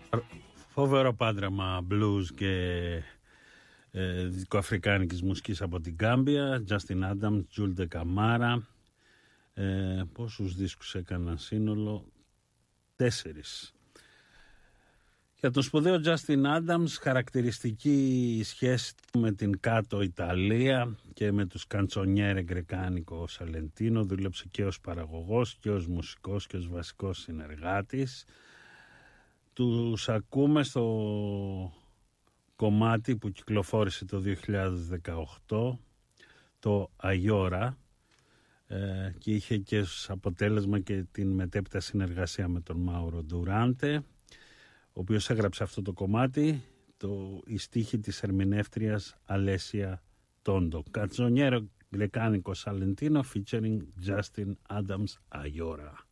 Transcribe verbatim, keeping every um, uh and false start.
Φοβερό πάντραμα blues και ε, δικοαφρικάνικης μουσικής από την Γκάμπια. Justin Adams, Jules de Camara. Ε, πόσους δίσκους έκαναν σύνολο? Τέσσερις. Για τον σπουδαίο Justin Adams, χαρακτηριστική σχέση με την κάτω Ιταλία και με τους καντσονιέρε γκρεκάνικο Σαλεντίνο. Δούλεψε και ως παραγωγός και ως μουσικός και ως βασικός συνεργάτης. Τους ακούμε στο κομμάτι που κυκλοφόρησε το δύο χιλιάδες δεκαοκτώ, το Αγιώρα, ε, και είχε και ως αποτέλεσμα και την μετέπειτα συνεργασία με τον Μάουρο Ντουράντε, ο οποίος έγραψε αυτό το κομμάτι, το, η στίχη της ερμηνεύτριας Αλέσια Τόντο. Καντσονιέρο γκρεκάνικο Σαλεντίνο featuring Justin Adams Αγιώρα.